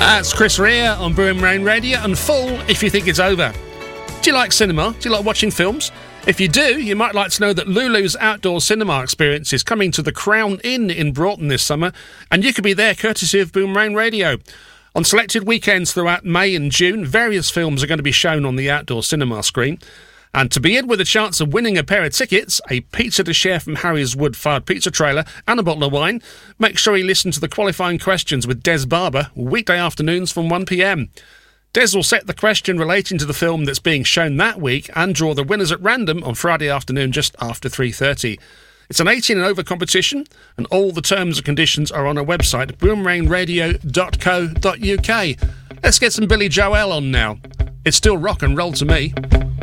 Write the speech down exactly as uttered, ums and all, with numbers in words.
That's Chris Rea on Boom Rain Radio, and Full if you think it's over. Do you like cinema? Do you like watching films? If you do, you might like to know that Lulu's outdoor cinema experience is coming to the Crown Inn in Broughton this summer, and you could be there courtesy of Boom Rain Radio. On selected weekends throughout May and June, various films are going to be shown on the outdoor cinema screen. And to be in with a chance of winning a pair of tickets, a pizza to share from Harry's wood-fired pizza trailer and a bottle of wine, make sure you listen to the qualifying questions with Des Barber, weekday afternoons from one p m. Des will set the question relating to the film that's being shown that week and draw the winners at random on Friday afternoon just after three thirty. It's an eighteen and over competition, and all the terms and conditions are on our website, boom rain radio dot co dot uk. Let's get some Billy Joel on now. It's still rock and roll to me.